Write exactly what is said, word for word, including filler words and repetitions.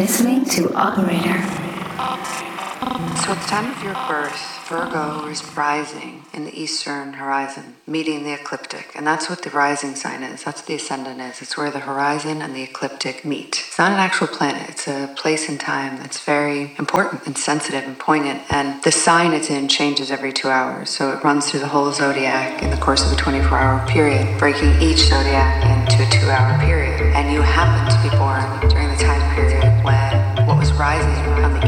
listening to Operator. So at the time of your birth, Virgo is rising in the eastern horizon, meeting the ecliptic. And that's what the rising sign is. That's what the ascendant is. It's where the horizon and the ecliptic meet. It's not an actual planet. It's a place in time that's very important and sensitive and poignant. And the sign it's in changes every two hours. So it runs through the whole zodiac in the course of a twenty-four hour period, breaking each zodiac into a two hour period. And you happen to be born during the time period when what was rising on the